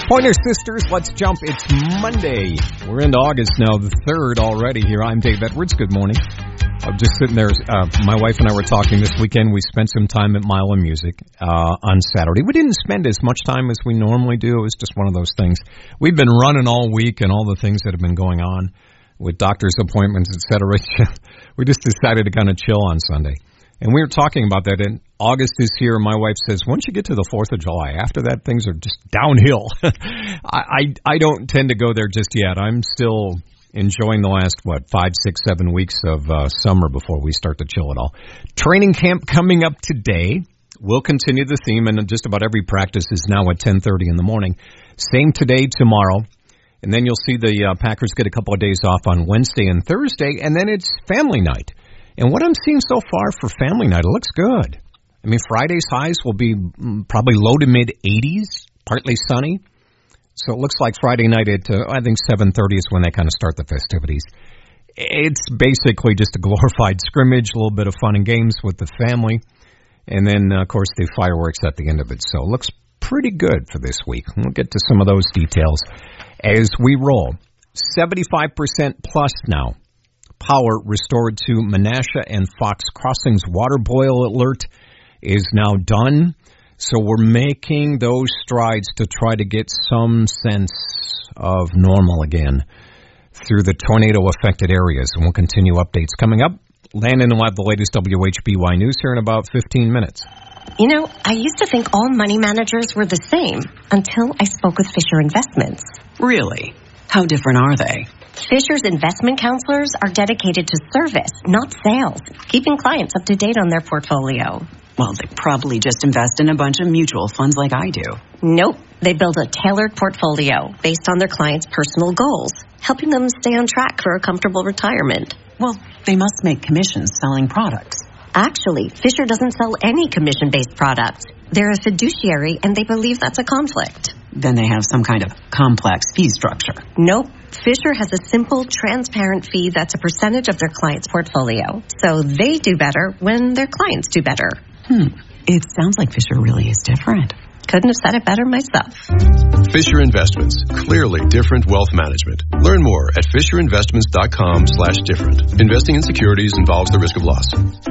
Pointer Sisters, let's jump. It's Monday. We're into August now, the 3rd already here. I'm Dave Edwards. Good morning. I'm just sitting there. My wife and I were talking this weekend. We spent some time at Mile of Music on Saturday. We didn't spend as much time as we normally do. It was just one of those things. We've been running all week and all the things that have been going on with doctor's appointments, etc. We just decided to kind of chill on Sunday. And we were talking about that, and August is here. My wife says, once you get to the 4th of July, after that, things are just downhill. I don't tend to go there just yet. I'm still enjoying the last, 5, 6, 7 weeks of summer before we start to chill it all. Training camp coming up today. We'll continue the theme, and just about every practice is now at 10:30 in the morning. Same today, tomorrow. And then you'll see the Packers get a couple of days off on Wednesday and Thursday, and then it's family night. And what I'm seeing so far for family night, it looks good. I mean, Friday's highs will be probably low to mid 80s, partly sunny. So it looks like Friday night at, I think 7:30 is when they kind of start the festivities. It's basically just a glorified scrimmage, a little bit of fun and games with the family. And then, of course, the fireworks at the end of it. So it looks pretty good for this week. We'll get to some of those details as we roll. 75% plus now. Power restored to Menasha and Fox Crossings water boil alert is now done. So we're making those strides to try to get some sense of normal again through the tornado-affected areas. And we'll continue updates coming up. Landon will have the latest WHBY news here in about 15 minutes. You know, I used to think all money managers were the same until I spoke with Fisher Investments. Really? How different are they? Fisher's investment counselors are dedicated to service, not sales, keeping clients up to date on their portfolio. Well, they probably just invest in a bunch of mutual funds like I do. Nope. They build a tailored portfolio based on their clients' personal goals, helping them stay on track for a comfortable retirement. Well, they must make commissions selling products. Actually, Fisher doesn't sell any commission-based products. They're a fiduciary, and they believe that's a conflict. Then they have some kind of complex fee structure. Nope. Fisher has a simple, transparent fee that's a percentage of their client's portfolio. So they do better when their clients do better. It sounds like Fisher really is different. Couldn't have said it better myself. Fisher Investments. Clearly different wealth management. Learn more at fisherinvestments.com/different. Investing in securities involves the risk of loss.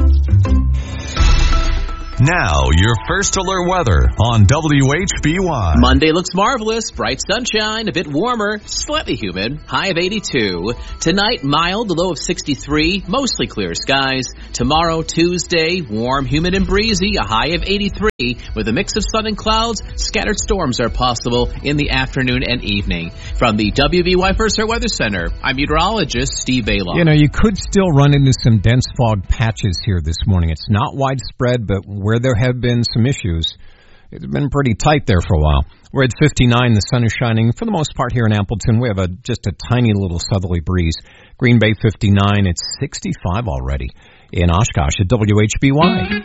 Now, your first alert weather on WHBY. Monday looks marvelous. Bright sunshine, a bit warmer, slightly humid, high of 82. Tonight, mild, a low of 63, mostly clear skies. Tomorrow, Tuesday, warm, humid, and breezy, a high of 83. With a mix of sun and clouds, scattered storms are possible in the afternoon and evening. From the WVY First Alert Weather Center, I'm meteorologist Steve Baylor. You know, you could still run into some dense fog patches here this morning. It's not widespread, but where there have been some issues, it's been pretty tight there for a while. We're at 59. The sun is shining for the most part here in Appleton. We have just a tiny little southerly breeze. Green Bay 59. It's 65 already in Oshkosh at WHBY.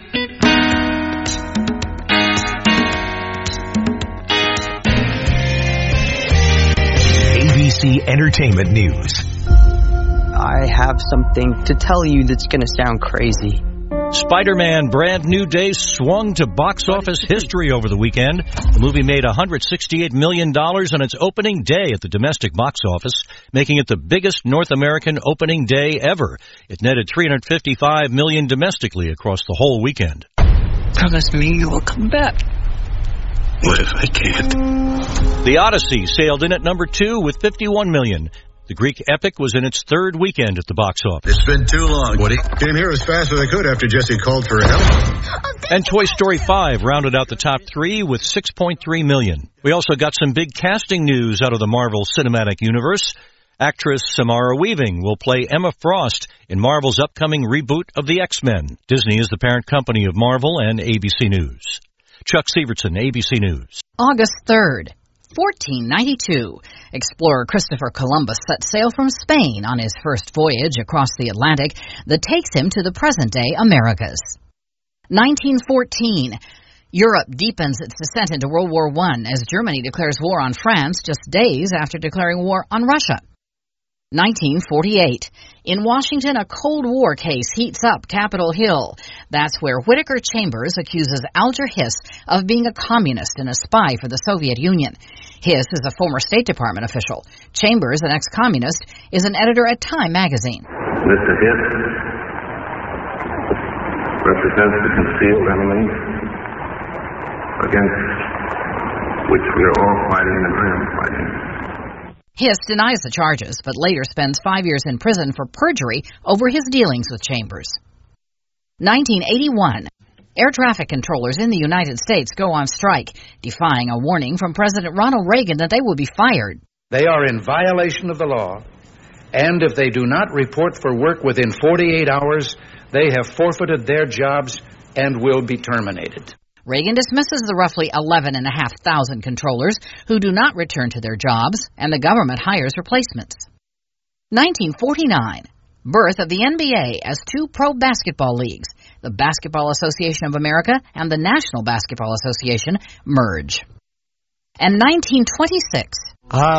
ABC Entertainment News. I have something to tell you that's going to sound crazy. Spider-Man Brand New Day swung to box office history over the weekend. The movie made $168 million on its opening day at the domestic box office, making it the biggest North American opening day ever. It netted $355 million domestically across the whole weekend. Promise me you will come back. What if I can't? The Odyssey sailed in at number 2 with $51 million. The Greek epic was in its 3rd weekend at the box office. It's been too long, Woody. Came here as fast as I could after Jesse called for help. And Toy Story 5 rounded out the top 3 with $6.3 million. We also got some big casting news out of the Marvel Cinematic Universe. Actress Samara Weaving will play Emma Frost in Marvel's upcoming reboot of the X-Men. Disney is the parent company of Marvel and ABC News. Chuck Severson, ABC News. August 3rd. 1492, explorer Christopher Columbus set sail from Spain on his first voyage across the Atlantic that takes him to the present-day Americas. 1914, Europe deepens its descent into World War I as Germany declares war on France just days after declaring war on Russia. 1948. In Washington, a Cold War case heats up Capitol Hill. That's where Whittaker Chambers accuses Alger Hiss of being a communist and a spy for the Soviet Union. Hiss is a former State Department official. Chambers, an ex-communist, is an editor at Time magazine. Mr. Hiss represents the concealed enemy against which we are all fighting and I am fighting. Hiss denies the charges, but later spends 5 years in prison for perjury over his dealings with Chambers. 1981. Air traffic controllers in the United States go on strike, defying a warning from President Ronald Reagan that they will be fired. They are in violation of the law, and if they do not report for work within 48 hours, they have forfeited their jobs and will be terminated. Reagan dismisses the roughly 11,500 controllers who do not return to their jobs, and the government hires replacements. 1949. Birth of the NBA as two pro basketball leagues. The Basketball Association of America and the National Basketball Association merge. And 1926.